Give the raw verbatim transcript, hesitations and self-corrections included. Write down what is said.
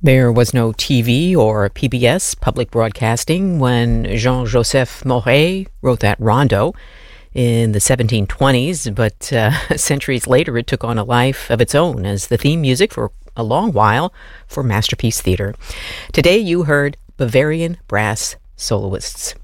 There was no T V or P B S, public broadcasting, when Jean-Joseph Mauret wrote that rondo in the seventeen twenties, but uh, centuries later it took on a life of its own as the theme music for a long while for Masterpiece Theatre. Today you heard Bavarian brass soloists.